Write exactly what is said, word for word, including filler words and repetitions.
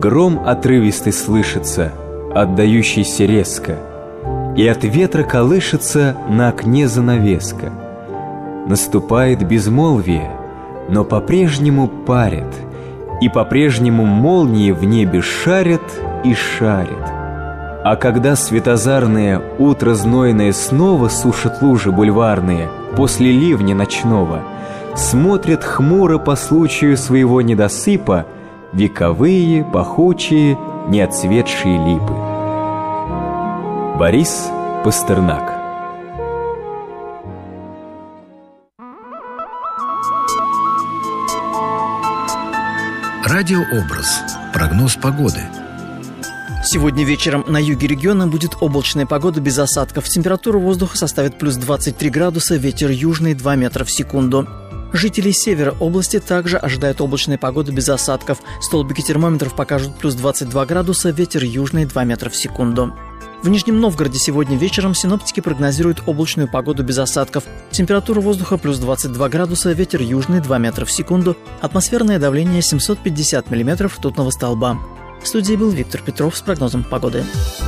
гром отрывистый слышится, отдающийся резко, и от ветра колышется на окне занавеска. Наступает безмолвие, но по-прежнему парит, и по-прежнему молнии в небе шарят и шарят. А когда светозарное утро знойное снова сушит лужи бульварные после ливня ночного, смотрят хмуро по случаю своего недосыпа вековые, пахучие, неотцветшие липы. Борис Пастернак. Радиообраз. Прогноз погоды. Сегодня вечером на юге региона будет облачная погода без осадков. Температура воздуха составит плюс двадцать три градуса, ветер южный два метра в секунду. Жители севера области также ожидают облачной погоды без осадков. Столбики термометров покажут плюс двадцать два градуса, ветер южный два метра в секунду. В Нижнем Новгороде сегодня вечером синоптики прогнозируют облачную погоду без осадков. Температура воздуха плюс двадцать два градуса, ветер южный два метра в секунду, атмосферное давление семьсот пятьдесят миллиметров ртутного столба. В студии был Виктор Петров с прогнозом погоды.